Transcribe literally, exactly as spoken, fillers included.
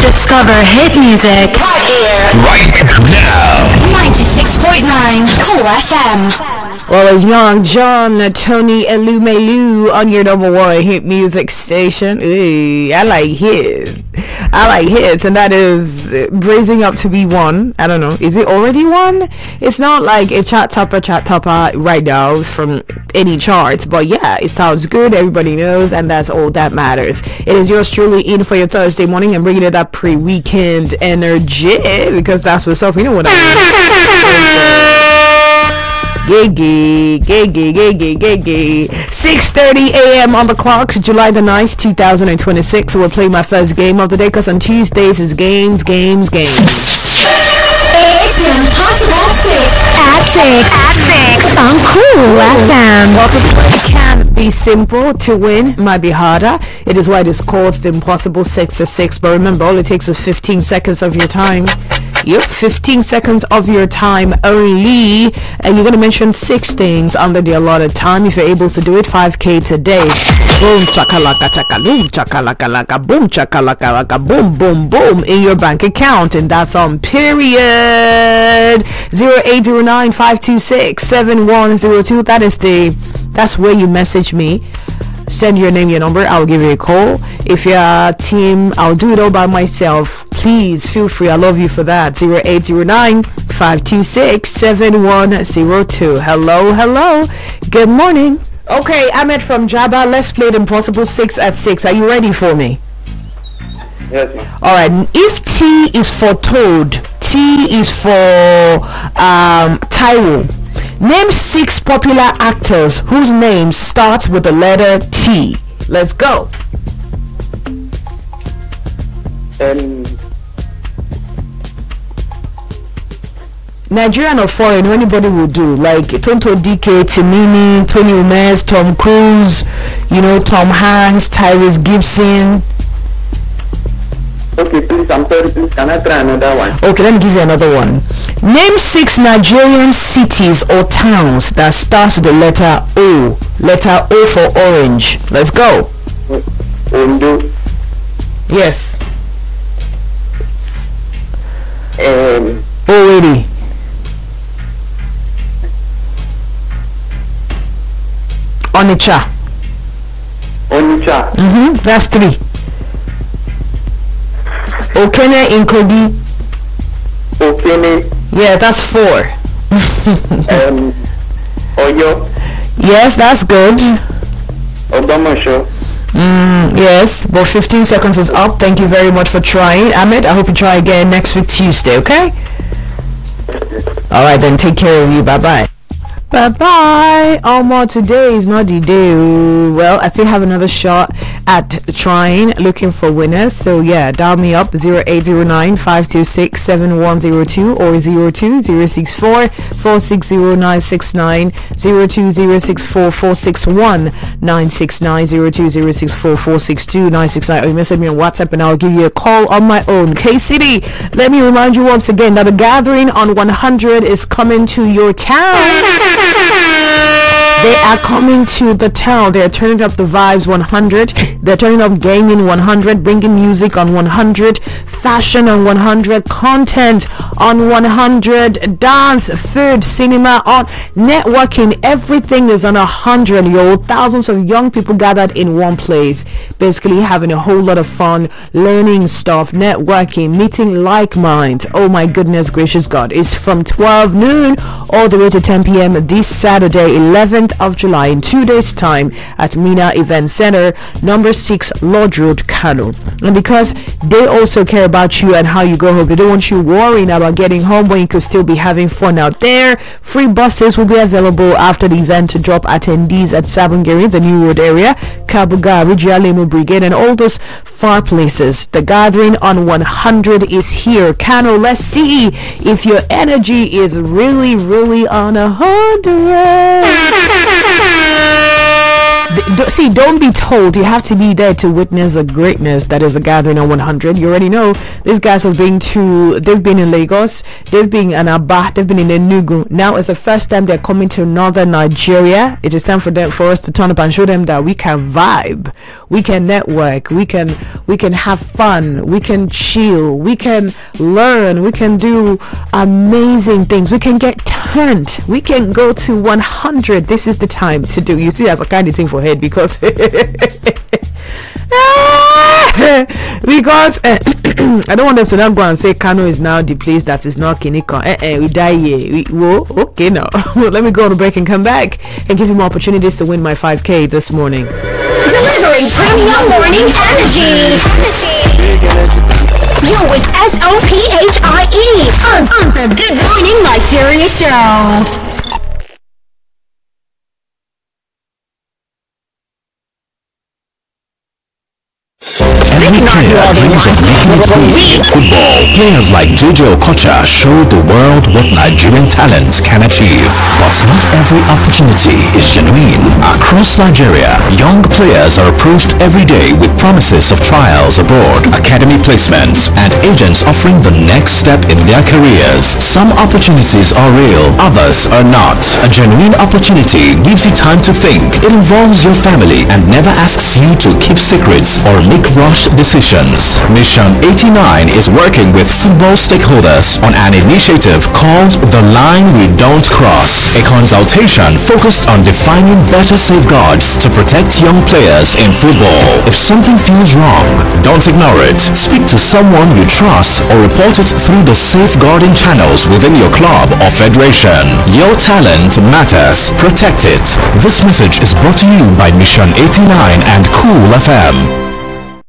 Discover hit music right here, right now. ninety-six point nine Cool F M. Well, it's Young John, Tony Elumelu on your number one hit music station. Ooh, I like hits. I like hits, and that is raising up to be one. I don't know. Is it already one? It's not like a chart topper, chart topper right now from any charts, but yeah, it sounds good. Everybody knows, and that's all that matters. It is yours truly in for your Thursday morning and bringing it up pre-weekend energy because that's what's up. You know what I mean? Giggy, giggy, giggy, giggy. six thirty a.m. on the clock, July the ninth, two thousand twenty-six. We'll play my first game of the day because on Tuesdays is games, games, games. It's the Impossible Six at Six. At Six. On Cool F M. Well, to play can be simple, to win might be harder. It is why it is called the Impossible Six at Six. But remember, all it takes is fifteen seconds of your time. Yep, fifteen seconds of your time only, and you're gonna mention six things under the allotted time. If you're able to do it, five K today. Boom chakalaka chakalu chakalaka laka boom chakalaka laka boom boom boom in your bank account, and that's on period. Zero eight zero nine five two six seven one zero two. That is the that's where you message me. Send your name, your number, I'll give you a call. If you're a team, I'll do it all by myself. Please feel free, I love you for that. Zero eight zero nine five two six seven one zero two. Hello, hello, good morning. Okay, Ahmed from Jabba, let's play the Impossible Six at Six. Are you ready for me? Yes, ma'am. Alright, if T is for Toad, T is for um, Taiwo. Name six popular actors whose names starts with the letter T. Let's go. Um, Nigerian or foreign, anybody will do. Like Tonto D K, Timini, Tony Umez, Tom Cruise, you know, Tom Hanks, Tyrese Gibson. okay, please, I'm sorry, please, can I try another one? Okay, let me give you another one. Name six Nigerian cities or towns that starts with the letter O. Letter O for orange. Let's go. Ondo, Yes. um, Already. Onitsha. Onitsha, Mm-hmm. That's three. Okene Inkodi. Okene, Yeah, that's four. um, Oyo, Yes, that's good. Ogbomoso, Mm, yes, but fifteen seconds is up. Thank you very much for trying, Ahmed. I hope you try again next week Tuesday, okay? All right, then take care of you. Bye-bye. Bye-bye. Almost today is not the day. Well, I still have another shot at trying, looking for winners. So, yeah, dial me up zero eight zero nine five two six seven one zero two or zero two zero six four four six zero nine six nine, zero two zero six four four six one nine six nine, zero two zero six four four six two nine six nine, or you message me on WhatsApp and I'll give you a call on my own. K-City, let me remind you once again that the gathering on one hundred is coming to your town. They are coming to the town. They are turning up the vibes one hundred. They're turning up gaming one hundred, bringing music on one hundred, fashion on one hundred, content on one hundred, dance, food, cinema, on networking. Everything is on one hundred. Yo, thousands of young people gathered in one place, basically having a whole lot of fun, learning stuff, networking, meeting like minds. Oh my goodness gracious God. It's from twelve noon all the way to ten p.m. this Saturday, eleventh of July, in two days time at Mina Event Center, number six Lodge Road, Kano. And because they also care about you and how you go home, they don't want you worrying about getting home when you could still be having fun out there. Free buses will be available after the event to drop attendees at Sabongeri, the New Road area, Kabuga, Rijialemu Brigade, and all those far places. The gathering on one hundred is here. Kano, let's see if your energy is really, really on a hundred. th- d- see, don't be told. You have to be there to witness the greatness that is a gathering on one hundred. You already know these guys have been to. They've been in Lagos. They've been in Aba. They've been in Enugu. Now it's the first time they're coming to northern Nigeria. It is time for them, for us to turn up and show them that we can vibe, we can network, we can we can have fun, we can chill, we can learn, we can do amazing things, we can get turned, we can go to one hundred. This is the time to do. You see, as a kind of thing for head because because uh, I don't want them to now go and say Kano is now the place that is not Kiniko. Eh, eh, we die here. We, whoa, okay, no. Let me go on a break and come back and give you more opportunities to win my five K this morning. Delivering premium morning energy. Energy. You're with S O P H I E on, on the Good Morning Nigeria Show. Every player dreams of making it big in football. Players like J J Okocha showed the world what Nigerian talent can achieve. But not every opportunity is genuine. Across Nigeria, young players are approached every day with promises of trials abroad, academy placements, and agents offering the next step in their careers. Some opportunities are real, others are not. A genuine opportunity gives you time to think. It involves your family and never asks you to keep secrets or make rushed decisions. Mission eighty-nine is working with football stakeholders on an initiative called The Line We Don't Cross, a consultation focused on defining better safeguards to protect young players in football. If something feels wrong, don't ignore it. Speak to someone you trust or report it through the safeguarding channels within your club or federation. Your talent matters. Protect it. This message is brought to you by Mission eighty-nine and Cool F M.